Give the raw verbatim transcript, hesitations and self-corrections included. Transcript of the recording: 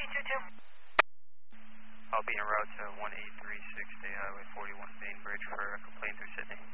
two two. I'll be en route to one eight three six State Highway forty-one Bainbridge for a complaint through Sydney.